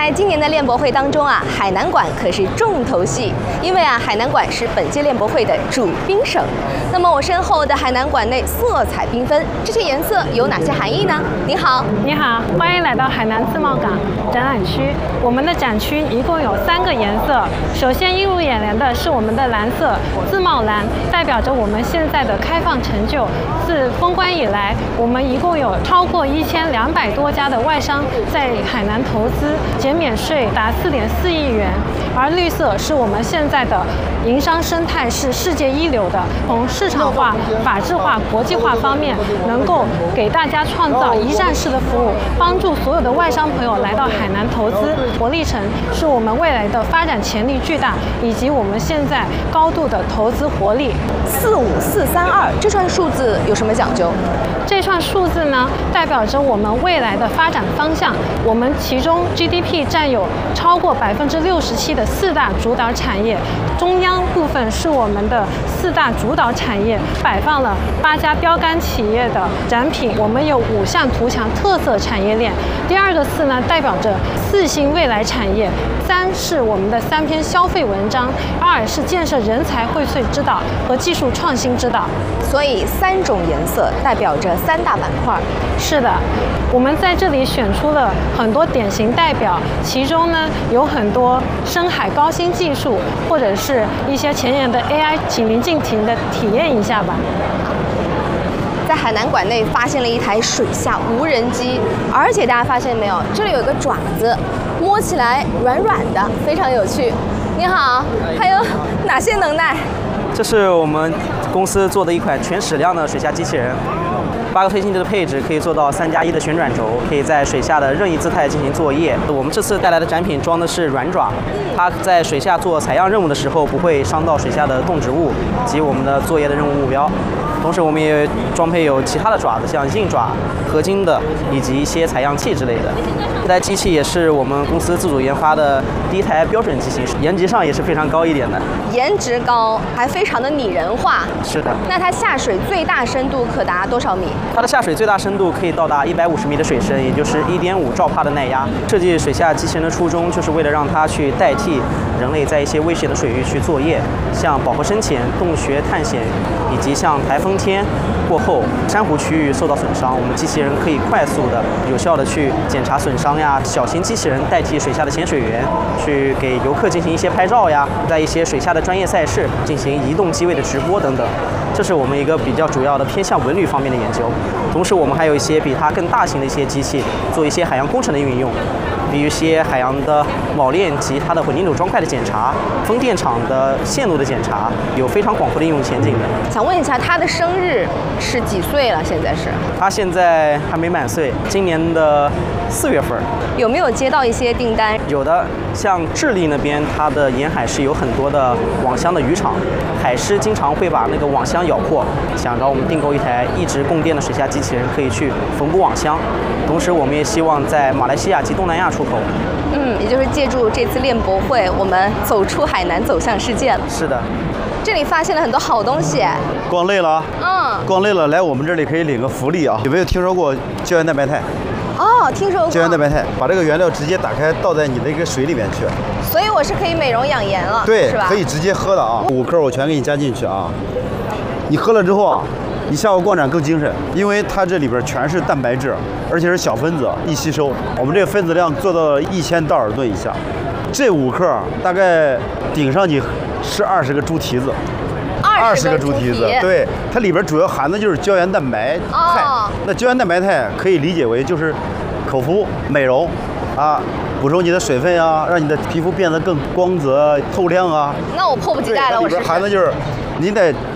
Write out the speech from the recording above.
在今年的练博会当中啊，海南馆可是重头戏，因为啊，海南馆是本届练博会的主宾省。那么我身后的海南馆内色彩缤纷，这些颜色有哪些含义呢？您好， 你好，欢迎来到海南自贸港展览区。我们的展区一共有3个颜色，首先映入眼帘的是我们的蓝色，自贸蓝，代表着我们现在的开放成就。自封关以来，我们一共有超过1200多家的外商在海南投资，减免税达4.4亿元。而绿色是我们现在的营商生态是世界一流的，从市场化、法治化、国际化方面，能够给大家创造一站式的服务，帮助所有的外商朋友来到海南投资。活力城是我们未来的发展潜力巨大，以及我们现在高度的投资活力。 45432这串数字有什么讲究？ 这串数字呢，代表着我们未来的发展方向。我们其中 GDP 占有超过67%的4大主导产业，中央部分是我们的4大主导产业，摆放了8家标杆企业的展品。我们有5项图强特色产业链。第2个4呢，代表着4新未来产业。3是我们的3篇消费文章，2是建设人才荟萃之岛和技术创新之岛。 所以3种颜色代表着3大板块。 是的，我们在这里选出了很多典型代表，其中呢有很多深海高新技术，或者是一些前沿的 AI， 请您尽情的体验一下吧。 在海南馆内发现了一台水下无人机，而且大家发现没有，这里有一个爪子，摸起来软软的，非常有趣。你好，还有哪些能耐？ 这是我们公司做的一款全矢量的水下机器人，8个推进器的配置可以做到3+1的旋转轴，可以在水下的任意姿态进行作业。我们这次带来的展品装的是软爪，它在水下做采样任务的时候不会伤到水下的动植物及我们的作业的任务目标。同时，我们也装配有其他的爪子，像硬爪、合金的，以及一些采样器之类的。这台机器也是我们公司自主研发的第一台标准机型，颜值上也是非常高一点的。 颜值高，还非常的拟人化。 是的。 那它下水最大深度可达多少米？ 它的下水最大深度可以到达150米的水深，也就是1.5兆帕的耐压。设计水下机器人的初衷，就是为了让它去代替人类在一些危险的水域去作业，像饱和深潜、洞穴探险，以及像台风天过后珊瑚区域受到损伤，我们机器人可以快速的、有效的去检查损伤呀。小型机器人代替水下的潜水员，去给游客进行一些拍照呀，在一些水下的专业赛事进行移动机位的直播等等。这是我们一个比较主要的偏向文旅方面的研究。同时，我们还有一些比它更大型的一些机器，做一些海洋工程的运用。比如一些海洋的铆链及它的混凝土砖块的检查，风电场的线路的检查，有非常广阔的应用前景的。 想问一下，他的生日是几岁了？现在是？ 他现在还没满岁，今年的4月份。 有没有接到一些订单？ 有的，像智利那边，它的沿海是有很多的网箱的渔场，海狮经常会把那个网箱咬破，想找我们订购一台一直供电的水下机器人，可以去缝补网箱。同时，我们也希望在马来西亚及东南亚出口。 也就是借助这次练博会，我们走出海南，走向世界了。 是的。 这里发现了很多好东西。 逛累了啊？逛累了来我们这里可以领个福利啊！有没有听说过胶原蛋白肽？ 哦，听说过。 胶原蛋白肽，把这个原料直接打开倒在你的一个水里面去。 所以我是可以美容养颜了， 对， 是吧？ 可以直接喝的啊！5克我全给你加进去啊！你喝了之后啊，你下午逛展更精神，因为它这里边全是蛋白质，而且是小分子，易吸收。我们这个分子量做到了1000道尔顿以下，这5克大概顶上去是20个猪蹄子。20个猪蹄子，对，它里边主要含的就是胶原蛋白肽。那胶原蛋白肽可以理解为就是口服美容啊，补充你的水分啊，让你的皮肤变得更光泽透亮啊。 那我迫不及待了， 里边含的就是您在